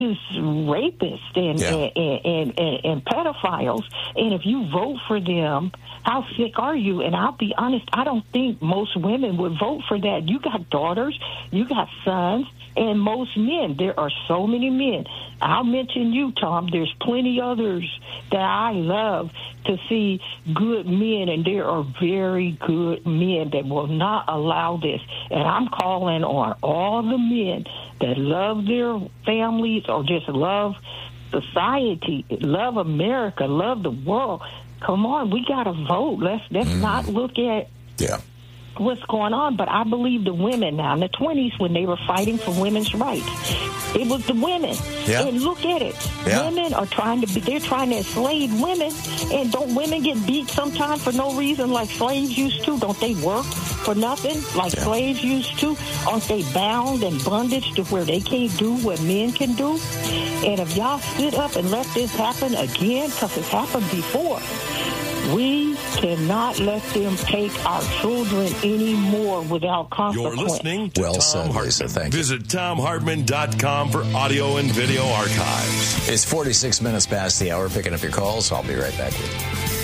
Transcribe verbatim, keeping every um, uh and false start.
rapists and, Yeah. and, and, and, and pedophiles, and if you vote for them, how sick are you? And I'll be honest, I don't think most women would vote for that. You got daughters, you got sons, and most men. There are so many men. I'll mention you, Tom. There's plenty others that I love to see good men, and there are very good men that will not allow this. And I'm calling on all the men that love their families or just love society, love America, love the world. Come on, we got to vote. Let's let's mm. not look at yeah. what's going on. But I believe the women now in the twenties when they were fighting for women's rights, it was the women. Yeah. And look at it. Yeah. Women are trying to be, they're trying to enslave women. And don't women get beat sometimes for no reason like slaves used to? Don't they work for nothing like yeah. slaves used to? Aren't they bound and bondage to where they can't do what men can do? And if y'all sit up and let this happen again, because it's happened before, we cannot let them take our children anymore without consequence. You're listening to well Tom said, Hartman. Lisa. Thank you. Visit tom hartman dot com for audio and video archives. It's forty-six minutes past the hour. Picking up your calls. I'll be right back with you.